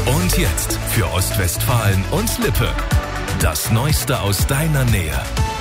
Und jetzt für Ostwestfalen und Lippe. Das Neueste aus deiner Nähe.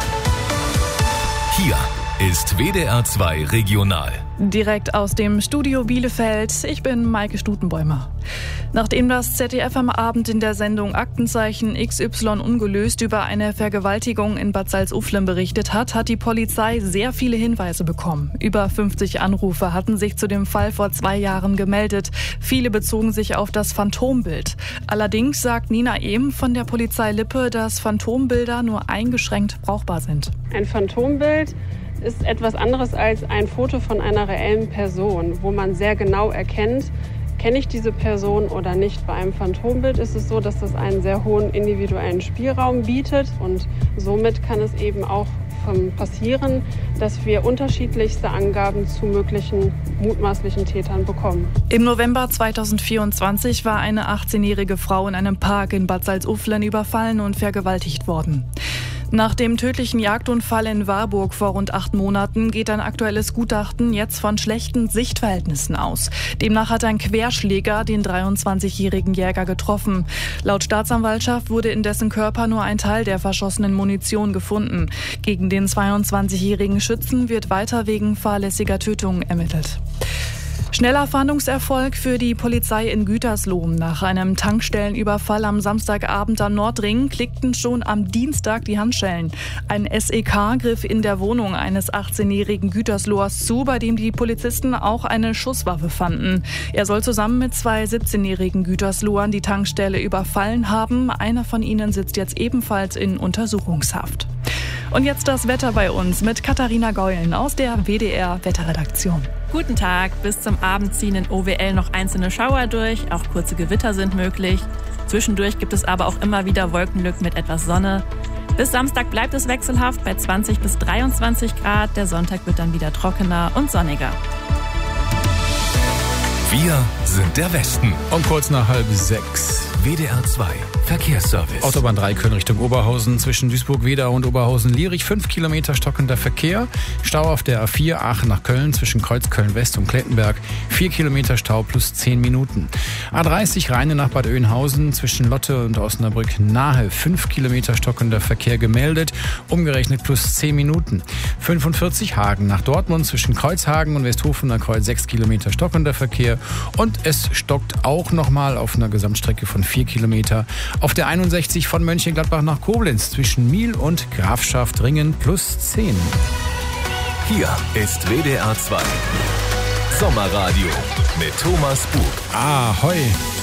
Hier ist WDR 2 Regional. Direkt aus dem Studio Bielefeld. Ich bin Maike Stutenbäumer. Nachdem das ZDF am Abend in der Sendung Aktenzeichen XY ungelöst über eine Vergewaltigung in Bad Salzuflen berichtet hat, hat die Polizei sehr viele Hinweise bekommen. Über 50 Anrufe hatten sich zu dem Fall vor 2 Jahren gemeldet. Viele bezogen sich auf das Phantombild. Allerdings sagt Nina Ehm von der Polizei Lippe, dass Phantombilder nur eingeschränkt brauchbar sind. Ein Phantombild ist etwas anderes als ein Foto von einer reellen Person, wo man sehr genau erkennt, kenne ich diese Person oder nicht. Bei einem Phantombild ist es so, dass das einen sehr hohen individuellen Spielraum bietet und somit kann es eben auch passieren, dass wir unterschiedlichste Angaben zu möglichen mutmaßlichen Tätern bekommen. Im November 2024 war eine 18-jährige Frau in einem Park in Bad Salzuflen überfallen und vergewaltigt worden. Nach dem tödlichen Jagdunfall in Warburg vor rund 8 Monaten geht ein aktuelles Gutachten jetzt von schlechten Sichtverhältnissen aus. Demnach hat ein Querschläger den 23-jährigen Jäger getroffen. Laut Staatsanwaltschaft wurde in dessen Körper nur ein Teil der verschossenen Munition gefunden. Gegen den 22-jährigen Schützen wird weiter wegen fahrlässiger Tötung ermittelt. Schneller Fahndungserfolg für die Polizei in Gütersloh. Nach einem Tankstellenüberfall am Samstagabend am Nordring klickten schon am Dienstag die Handschellen. Ein SEK griff in der Wohnung eines 18-jährigen Güterslohers zu, bei dem die Polizisten auch eine Schusswaffe fanden. Er soll zusammen mit 2 17-jährigen Güterslohern die Tankstelle überfallen haben. Einer von ihnen sitzt jetzt ebenfalls in Untersuchungshaft. Und jetzt das Wetter bei uns mit Katharina Geulen aus der WDR-Wetterredaktion. Guten Tag. Bis zum Abend ziehen in OWL noch einzelne Schauer durch. Auch kurze Gewitter sind möglich. Zwischendurch gibt es aber auch immer wieder Wolkenlücken mit etwas Sonne. Bis Samstag bleibt es wechselhaft bei 20 bis 23 Grad. Der Sonntag wird dann wieder trockener und sonniger. Wir sind der Westen. Um kurz nach 5:30. WDR 2 Verkehrsservice. Autobahn 3 Köln Richtung Oberhausen zwischen Duisburg-Wedau und Oberhausen-Lierich. 5 Kilometer stockender Verkehr. Stau auf der A4 Aachen nach Köln zwischen Kreuzköln-West und Klettenberg. 4 Kilometer Stau plus 10 Minuten. A30 Rheine nach Bad Oeynhausen zwischen Lotte und Osnabrück nahe. 5 Kilometer stockender Verkehr gemeldet. Umgerechnet plus 10 Minuten. 45 Hagen nach Dortmund zwischen Kreuzhagen und Westhofener Kreuz. 6 Kilometer stockender Verkehr. Und es stockt auch nochmal auf einer Gesamtstrecke von 4 Kilometer auf der 61 von Mönchengladbach nach Koblenz zwischen Miel und Grafschaft-Ringen plus 10. Hier ist WDR 2 Sommerradio mit Thomas Bug. Ahoi!